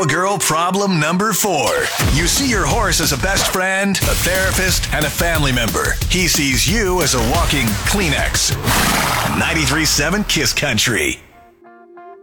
Cowgirl problem number 4. You see your horse as a best friend, a therapist, and a family member. He sees you as a walking Kleenex. 93.7 Kiss Country.